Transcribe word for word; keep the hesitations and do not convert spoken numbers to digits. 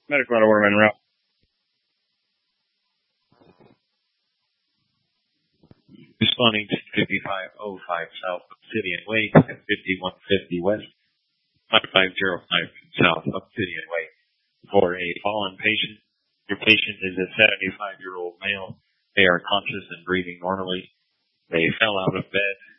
Medical out of Waterman Route. Responding to fifty-five oh five South Obsidian Way, fifty-one fifty West, five five oh five South Obsidian Way. For a fallen patient, your patient is a seventy-five-year-old male. They are conscious and breathing normally. They fell out of bed